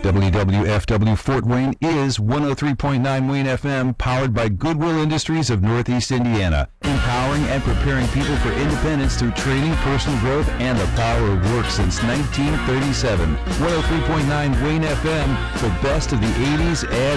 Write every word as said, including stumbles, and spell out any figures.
W W F W Fort Wayne is one oh three point nine Wayne F M, powered by Goodwill Industries of Northeast Indiana, empowering and preparing people for independence through training, personal growth, and the power of work since nineteen thirty-seven. one oh three point nine Wayne F M, the best of the eighties and